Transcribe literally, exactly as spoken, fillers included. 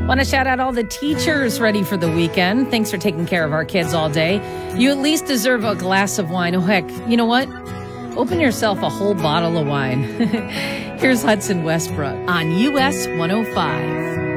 Want to shout out all the teachers ready for the weekend. Thanks for taking care of our kids all day. You at least deserve a glass of wine. Oh, heck, you know what? Open yourself a whole bottle of wine. Here's Hudson Westbrook on U S one oh five.